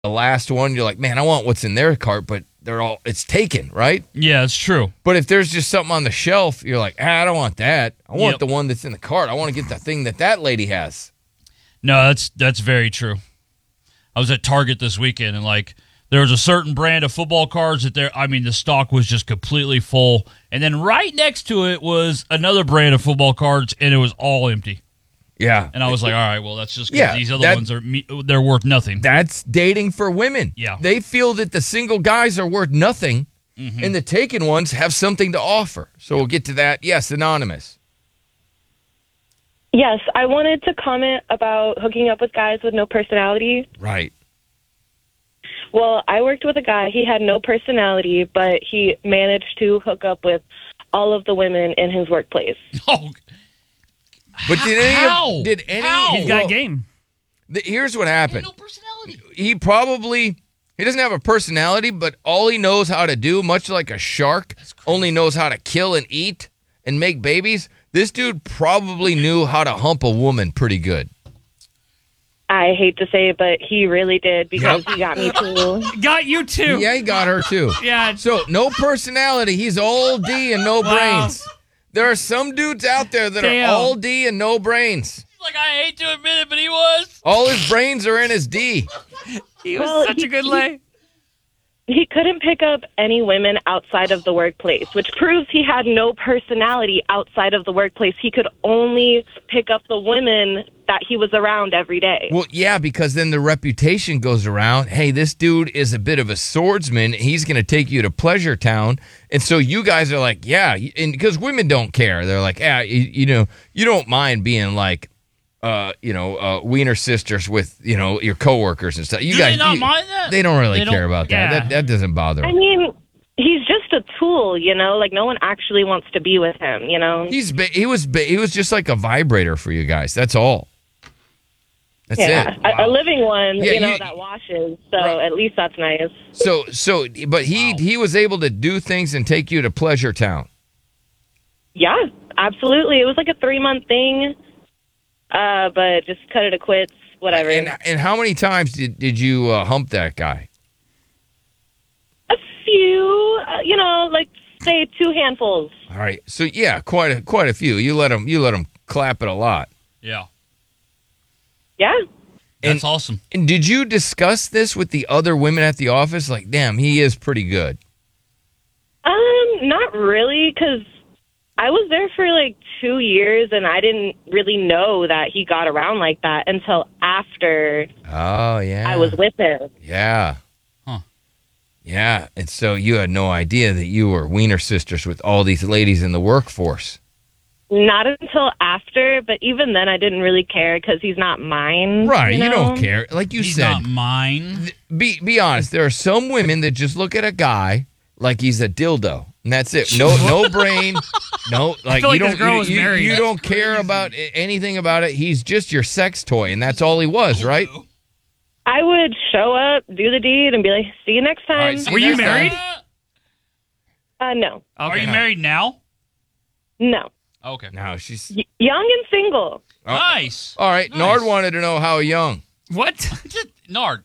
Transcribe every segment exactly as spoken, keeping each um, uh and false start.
the last one, you're like, man, I want what's in their cart, but they're all it's taken, right? Yeah, it's true. But if there's just something on the shelf, you're like, ah, I don't want that. I want Yep. the one that's in the cart. I want to get the thing that that lady has. No, that's that's very true. I was at Target this weekend, and like there was a certain brand of football cards that there. I mean, the stock was just completely full, and then right next to it was another brand of football cards, and it was all empty. Yeah. And I was like, all right, well, that's just 'cause Yeah, these other that- ones are me- they're worth nothing. That's dating for women. Yeah. They feel that the single guys are worth nothing, Mm-hmm. and the taken ones have something to offer. So we'll get to that. Yes, Anonymous. Yes, I wanted to comment about hooking up with guys with no personality. Right. Well, I worked with a guy. He had no personality, but he managed to hook up with all of the women in his workplace. Oh, But did any How? Of, did any How? He's got well, game. the- here's what happened. no personality. He probably he doesn't have a personality, but all he knows how to do, much like a shark, only knows how to kill and eat and make babies. This dude probably knew how to hump a woman pretty good. I hate to say it, but he really did because he got me too. Got you too. Yeah, he got her too. Yeah. So no personality. He's all D and no Wow. brains. There are some dudes out there that Damn. are all D and no brains. Like, I hate to admit it, but he was. All his brains are in his D. He was Well, such he- a good he- lay. He couldn't pick up any women outside of the workplace, which proves he had no personality outside of the workplace. He could only pick up the women that he was around every day. Well, yeah, because then the reputation goes around. Hey, this dude is a bit of a swordsman. He's going to take you to Pleasure Town. And so you guys are like, yeah, and because women don't care. They're like, yeah, you, you know, you don't mind being like, uh, you know, uh, wiener sisters with, you know, your coworkers and stuff. You Do guys they not you- mind that? They don't really They care don't- about that. yeah. That that doesn't bother I them. mean, he's just a tool, you know? Like, no one actually wants to be with him, you know? He's ba- he was ba- he was just like a vibrator for you guys. That's all. That's yeah, it. a, a living one, Yeah, you know, you- that washes. So Right. at least that's nice. So so, but he he was able to do things and take you to Pleasure Town. Yeah, absolutely. It was like a three-month thing, uh, but just cut it to quits, whatever. And and how many times did did you uh, hump that guy? a few, uh, you know, like, say two handfuls. All right. So yeah, quite a quite a few. You let him you let him clap it a lot. Yeah. Yeah. That's And- awesome. And did you discuss this with the other women at the office? Like, damn, he is pretty good. Um, not really, because I was there for like two years, and I didn't really know that he got around like that until after Oh yeah. I was with him. Yeah. Huh. Yeah. And so you had no idea that you were wiener sisters with all these ladies in the workforce. Not until after, but even then I didn't really care because he's not mine. Right. You, You, know? don't care. Like you He's said. not mine. Be be honest. There are some women that just look at a guy like he's a dildo, and that's it. No no brain. No, like, feel you like don't this girl you, was you- married. you don't care about a- anything about it. He's just your sex toy, and that's all he was, right? I would show up, do the deed, and be like, see you next All time. right, see Were you next time. married? uh, no. Okay. Are you married now? No. Okay. No, she's Y- young and single. Oh. Nice. all right. Nice. Nard wanted to know how young. What? Just Nard.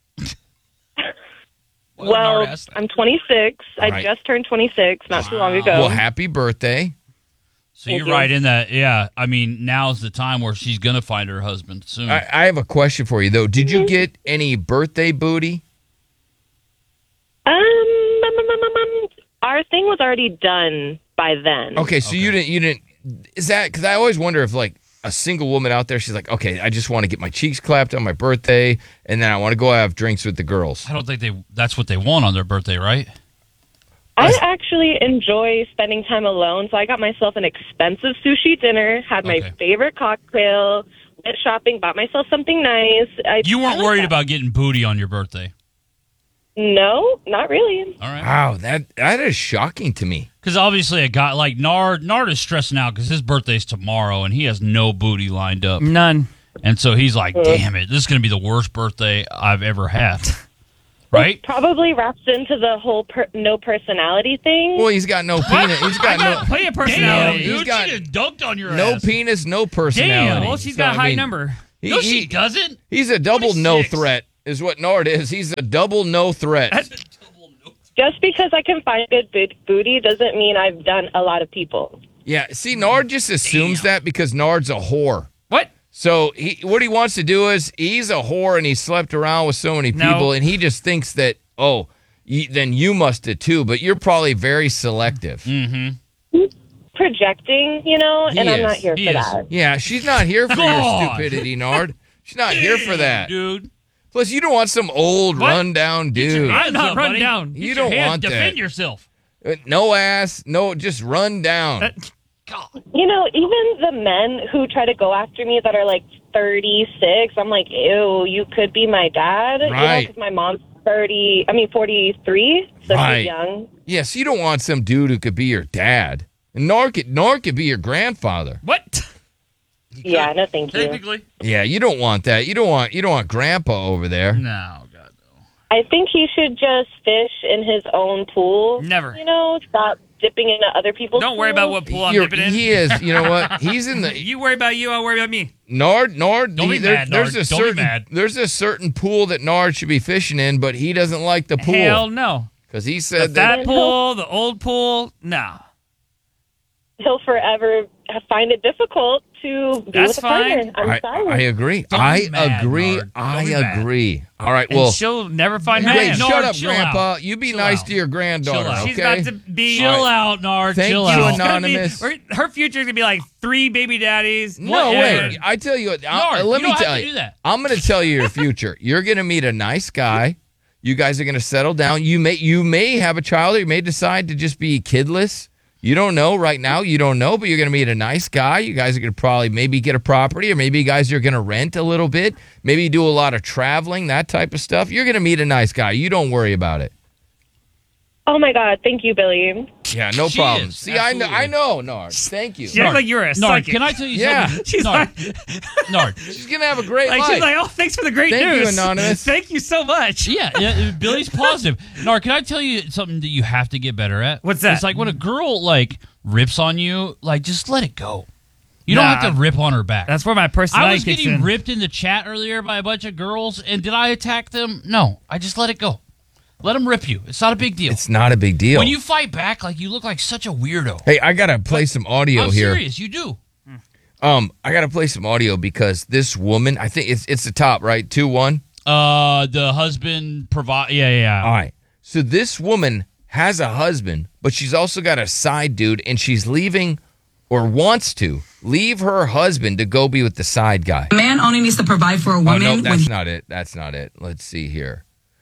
Well, well, Nard asked that. I'm twenty-six. I Right. just turned twenty-six not too long ago. Well, happy birthday. So Thank you're you. right in that. Yeah. I mean, now's the time where she's gonna find her husband soon. I, I have a question for you though. Did you get any birthday booty? Um, um, um, um, um, our thing was already done by then. Okay, so you didn't. You didn't. Is that because I always wonder if like a single woman out there, she's like, okay, I just want to get my cheeks clapped on my birthday, and then I want to go have drinks with the girls. I don't think they. That's what they want on their birthday, right? I actually enjoy spending time alone, so I got myself an expensive sushi dinner, had my Okay. favorite cocktail, went shopping, bought myself something nice. I, You I weren't like worried that. about getting booty on your birthday. No, not really. All right. Wow, that that is shocking to me. Because obviously a guy like Nard, Nard is stressing out because his birthday's tomorrow and he has no booty lined up. None. And so he's like, damn it, this is going to be the worst birthday I've ever had. Right? Probably wraps into the whole per- no personality thing. Well, he's got no penis. He's got I got no plenty of Damn, personality. He's dude, got she just dunked on your no ass. penis, no personality. Damn. Well, she's So, got I a high mean, number. he- No, she he- doesn't. He's a double no twenty-six. threat. is what Nard is. He's a double no threat. Just because I can find good boot- booty doesn't mean I've done a lot of people. Yeah, see, Nard just assumes that because Nard's a whore. What? So he, what he wants to do is he's a whore and he slept around with so many No. people, and he just thinks that, oh, y- then you must have too, but you're probably very selective. Mm-hmm. Projecting, you know, He and I'm is. not here He for is. that. Yeah, she's not here for your God. stupidity, Nard. She's not here for that. Dude. Plus, you don't want some old, What? rundown dude. I'm not Up, run buddy. down. Get You your don't hands, want that. Defend yourself. Uh, No ass, no, just run down. Uh, You know, even the men who try to go after me that are like thirty-six, I'm like, ew, you could be my dad. You know, Right. because my mom's thirty, I mean forty-three, so Right. she's young. Yes, you don't want some dude who could be your dad. And Nard could, Nard could be your grandfather. What? Yeah, no thank you. Technically. Yeah, you don't want that. You don't want you don't want grandpa over there. No, God, no. I think he should just fish in his own pool. Never. You know, stop dipping into other people's Don't worry about pools. what pool I'm You're- dipping in. he is, you know what? He's in the You worry about you, I'll worry about me. Nard, Nard, Don't he- be there- mad, there's Nard. a Don't be certain mad. there's a certain pool that Nard should be fishing in, but he doesn't like the Hell pool no. because he The said that. fat pool, the old pool, no. He'll forever find it difficult to be That's with a fine. partner. I'm I, sorry. I agree. Don't I be mad, agree. Nard. Don't I be mad. agree. All right. And Well, she'll never find Man, me. wait, Nard, shut up, chill Grandpa. out. You be Chill nice out. to your granddaughter. Chill out. She's Okay. about to be. Chill out, Nard. Thank Chill you, out. Anon- Anonymous. Her, her future is gonna be like three baby daddies. No whatever. way. I tell you what. I- Nard, let you me don't tell have to you. do that. I'm going to tell you your future. You're going to meet a nice guy. You guys are going to settle down. You may you may have a child, or you may decide to just be kidless. You don't know right now. You don't know, but you're going to meet a nice guy. You guys are going to probably maybe get a property, or maybe you guys are going to rent a little bit. Maybe do a lot of traveling, that type of stuff. You're going to meet a nice guy. You don't worry about it. Oh my God! Thank you, Billy. Yeah, no She problem. is, See, I know, absolutely. I know, Nard. Thank you. She acts like you're a Nard, psychic. can I tell you Yeah. something? She's Nard, like, Nard. She's going to have a great like life. she's like, oh, thanks for the great Thank you, news, Anonymous. Thank you so much. Yeah, yeah, Billy's positive. Nard, can I tell you something that you have to get better at? What's that? It's like when a girl like rips on you, like just let it go. You don't Nah. have to rip on her back. That's where my personality I was kicks getting in. ripped in the chat earlier by a bunch of girls, and did I attack them? No, I just let it go. Let them rip you. It's not a big deal. It's not a big deal. When you fight back, like you look like such a weirdo. hey, I got to play some audio I'm here. serious. You do. Um, I got to play some audio because this woman, I think it's it's the top, right? two one. Uh, the husband provide. Yeah, yeah. yeah. All right. So this woman has a husband, but she's also got a side dude, and she's leaving or wants to leave her husband to go be with the side guy. A man only needs to provide for a Oh woman no, when that's he not it. That's not it. Let's see here.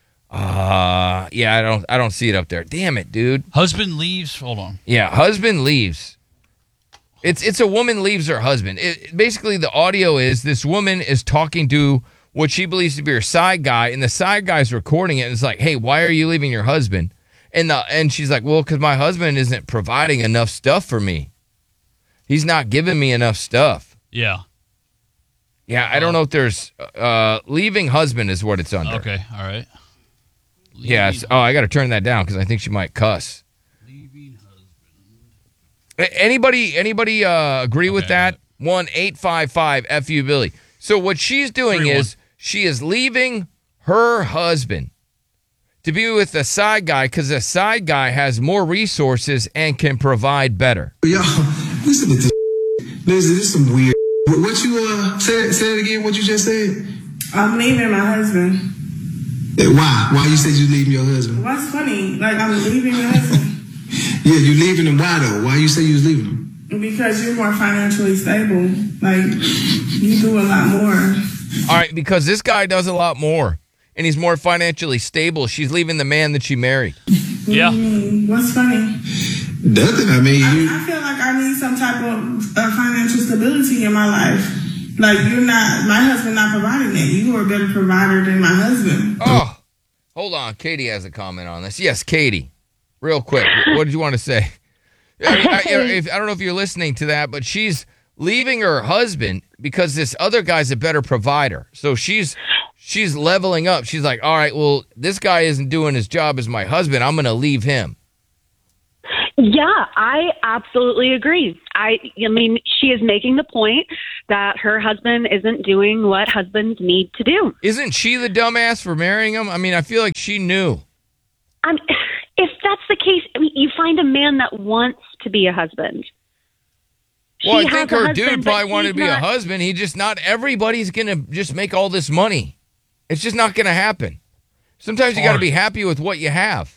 Uh yeah, I don't I don't see it up there. Damn it, dude. Husband leaves. Hold on. Yeah, husband leaves. It's it's a woman leaves her husband. It, basically, the audio is this woman is talking to what she believes to be her side guy, and the side guy's recording it. And it's like, hey, why are you leaving your husband? And the and she's like, well, because my husband isn't providing enough stuff for me. He's not giving me enough stuff. Yeah. Yeah, I don't know if there's uh leaving husband is what it's under. Okay. All right. Yeah. It's, oh, I got to turn that down because I think she might cuss. A- Anybody anybody uh, agree with Okay. that? one eight five five F U Billy. So what she's doing Three, is she is leaving her husband to be with the side guy because the side guy has more resources and can provide better. Yo, listen to this. Listen, this is some weird. What, what you uh say? Say it again. What you just said? I'm leaving my husband. Eh, Why? Why you said you leaving your husband? What's funny? Like, I'm leaving your husband Yeah, you leaving him. Why though? Why you say you was leaving him? because you're more financially stable. Like, you do a lot more. All right, because this guy does a lot more and he's more financially stable. She's leaving the man that she married. Yeah. Mm, What's funny? Nothing. I mean, I, you. I feel like I need some type of uh, financial stability in my life. Like, you're not, my husband not providing that. You are a better provider than my husband. Oh, hold on. Katie has a comment on this. Yes, Katie. Real quick. What did you want to say? I, I, if, I don't know if you're listening to that, but she's leaving her husband because this other guy's a better provider. So she's she's leveling up. She's like, all right, well, this guy isn't doing his job as my husband. I'm going to leave him. Yeah, I absolutely agree. I, I mean, she is making the point that her husband isn't doing what husbands need to do. Isn't she the dumbass for marrying him? I mean, I feel like she knew. Um, if that's the case, I mean, you find a man that wants to be a husband. Well, She I think has a her dude husband, but probably wanted to he's be a not- husband. He just not everybody's gonna just make all this money. It's just not gonna happen. Sometimes you got to be happy with what you have.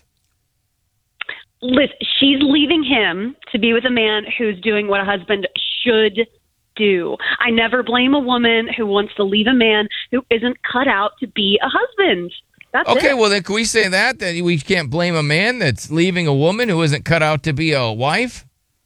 Listen, she's leaving him to be with a man who's doing what a husband should do. I never blame a woman who wants to leave a man who isn't cut out to be a husband. That's Okay, it. well then, can we say that that we can't blame a man that's leaving a woman who isn't cut out to be a wife?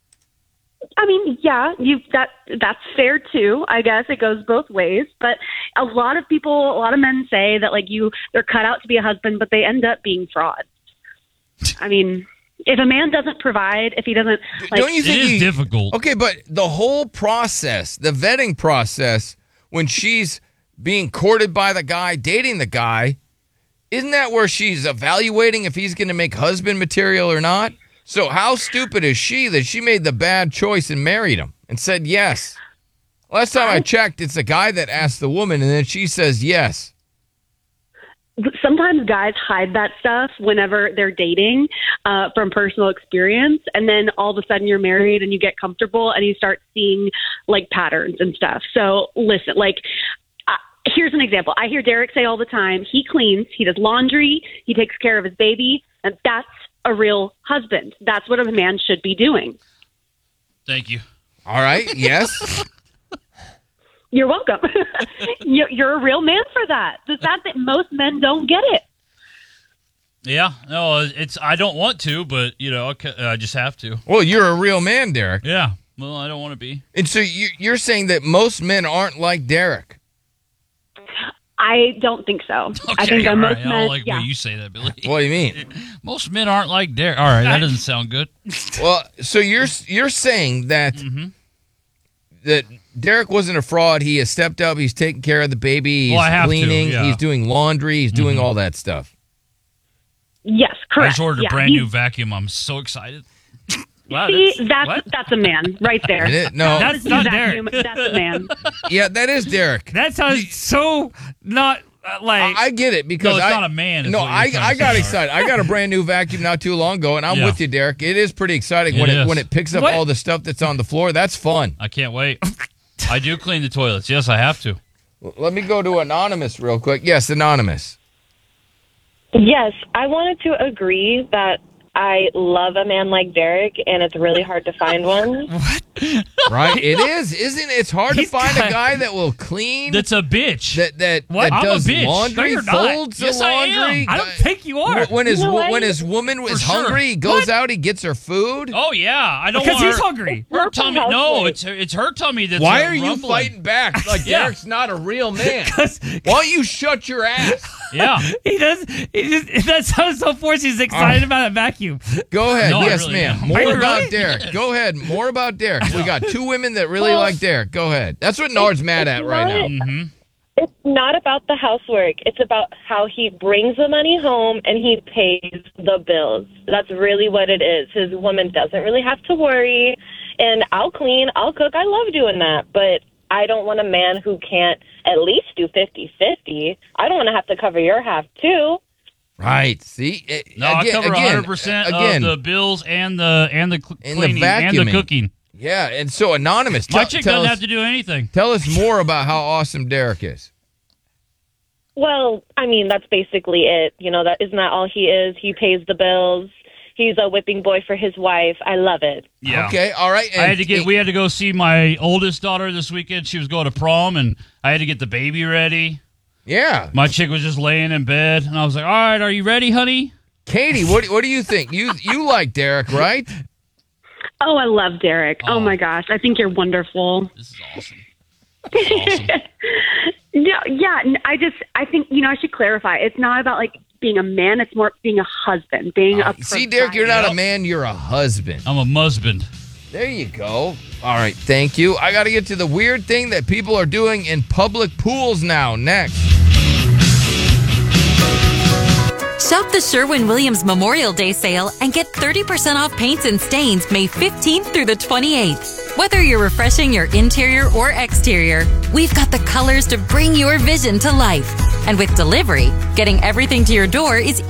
I mean, yeah, you that that's fair too. I guess it goes both ways. But a lot of people, a lot of men say that like you, they're cut out to be a husband, but they end up being frauds. I mean, if a man doesn't provide, if he doesn't, like, Don't you think It is you- difficult. Okay, but the whole process, the vetting process, when she's being courted by the guy, dating the guy, isn't that where she's evaluating if he's going to make husband material or not? So how stupid is she that she made the bad choice and married him and said yes? Last time I checked, it's a guy that asked the woman, and then she says yes. sometimes guys hide that stuff whenever they're dating uh, from personal experience. And then all of a sudden you're married and you get comfortable and you start seeing like patterns and stuff. So listen, like, uh, here's an example. I hear Derek say all the time, he cleans, he does laundry, he takes care of his baby, and that's a real husband. That's what a man should be doing. Thank you. All right. Yes. You're welcome. You're you're a real man for that. The fact that most men don't get it. Yeah, no, it's I don't want to, but you know, okay, I just have to. Well, you're a real man, Derek. Yeah, well, I don't want to be. And so you, you're saying that most men aren't like Derek. I don't think so. Okay, I think that all most right. I men. don't like the yeah. way you say that, Billy. What do you mean? Most men aren't like Derek. All right, that doesn't sound good. Well, so you're you're saying that Mm-hmm. that Derek wasn't a fraud. He has stepped up. He's taking care of the baby. He's Well, I have to, cleaning. yeah. He's doing laundry. He's doing Mhm. all that stuff. Yes, I correct. just ordered yeah, a brand he's- new vacuum. I'm so excited. Wow, See, that's, that's what? that's a man right there. Is it? No. That's not Vacuum, Derek. That's a man. Yeah, that is Derek. That sounds so not uh, like. I, I get it because No, it's I, not a man, is No, what you're I, trying to I got say. excited. I got a brand new vacuum not too long ago, and I'm Yeah. with you, Derek. It is pretty exciting It when it is. when it picks up What? all the stuff that's on the floor. That's fun. I can't wait. I do clean the toilets. Yes, I have to. Let me go to Anonymous real quick. Yes, Anonymous. Yes, I wanted to agree that I love a man like Derek, and it's really hard to find one. Right? It is, isn't it? It's hard to He's find got- a guy that will clean. That's a bitch. that that, What? that I'm a does bitch. No, laundry, you're not. folds Yes, the I am. laundry. I don't think you are. When his No, I- when his woman is sure. hungry, he goes out, he gets her food. oh yeah, I don't because want he's her, hungry. her Not the tummy. No, housewife. it's her, it's her tummy that's. Why uh, are you rumbling. fighting back like Yeah. Derek's not a real man? 'Cause Why don't you shut your ass? Yeah. he does. He just, that sounds so forced. He's excited about a vacuum. Go ahead. No, I yes, really ma'am. am. More Are you about really? Derek. Go ahead. More about Derek. We got two women that really like Derek. Go ahead. That's what Nard's mad at right now. Mm-hmm. It's not about the housework. It's about how he brings the money home and he pays the bills. That's really what it is. His woman doesn't really have to worry. And I'll clean, I'll cook. I love doing that. But I don't want a man who can't at least do fifty-fifty. I don't want to have to cover your half, too. Right. See? It- No, I again, cover one again, hundred percent again, of the bills and the and the cl- And the cleaning and vacuuming. the cooking. Yeah, and so Anonymous, My tell, chick tell doesn't us, have to do anything. tell us more about how awesome Derek is. Well, I mean, that's basically it. You know, that isn't that all he is? He pays the bills. He's a whipping boy for his wife. I love it. Yeah. Okay, all right. I had to get. We had to go see my oldest daughter this weekend. She was going to prom, and I had to get the baby ready. Yeah. My chick was just laying in bed, and I was like, "All right, are you ready, honey?" Katie, what, what do you think? You you like Derek, right? Oh, I love Derek. Oh, Oh. my gosh, I think you're wonderful. This is awesome. This is awesome. Yeah, yeah. n- I just, I think you know, I should clarify. It's not about like being a man. It's more being a husband, being a. See, Derek, you're not a Yep. man, you're a husband. I'm a husband. There you go. All right, thank you. I got to get to the weird thing that people are doing in public pools now. Next. Shop the Sherwin-Williams Memorial Day sale and get thirty percent off paints and stains May fifteenth through the twenty-eighth. Whether you're refreshing your interior or exterior, we've got the colors to bring your vision to life. And with delivery, getting everything to your door is